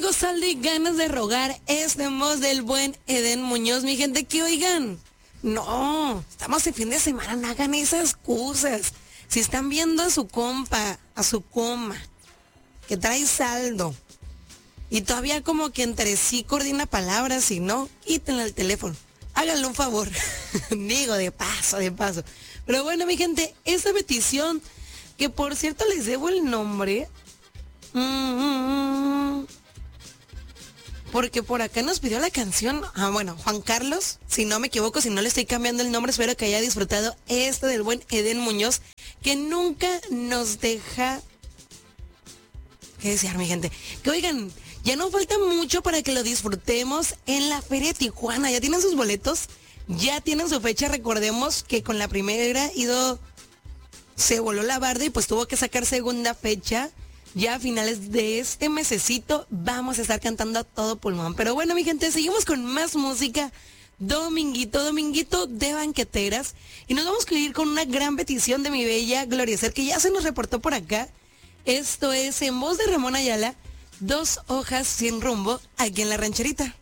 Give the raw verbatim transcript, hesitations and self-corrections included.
traigo saldo y ganas de rogar este voz del buen Edén Muñoz, mi gente, que oigan. No, estamos de fin de semana, no hagan esas cosas. Si están viendo a su compa, a su coma, que trae saldo, y todavía como que entre sí coordina palabras, y no, quítenle el teléfono. Háganle un favor. Digo, de paso, de paso. Pero bueno, mi gente, esta petición, que por cierto les debo el nombre, mm, porque por acá nos pidió la canción, ah, bueno, Juan Carlos, si no me equivoco, si no le estoy cambiando el nombre, espero que haya disfrutado esto del buen Edén Muñoz, que nunca nos deja, qué desear, mi gente, que oigan, ya no falta mucho para que lo disfrutemos en la Feria de Tijuana. ¿Ya tienen sus boletos? Ya tienen su fecha. Recordemos que con la primera ido, se voló la barda y pues tuvo que sacar segunda fecha. Ya a finales de este mesecito vamos a estar cantando a todo pulmón. Pero bueno, mi gente, seguimos con más música. Dominguito, dominguito de banqueteras. Y nos vamos a ir con una gran petición de mi bella Gloria Ser, que ya se nos reportó por acá. Esto es en voz de Ramón Ayala. Dos hojas sin rumbo, aquí en La Rancherita.